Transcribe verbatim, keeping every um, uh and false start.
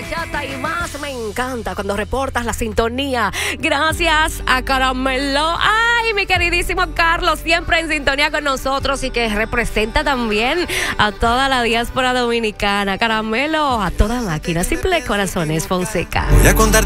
bachata y más. Me encanta cuando reportas la sintonía. Gracias a Caramelo. Ay, mi queridísimo Carlos, siempre en sintonía con nosotros y que representa también a toda la diáspora dominicana. Caramelo, a toda máquina, simple corazones Fonseca. Voy a contar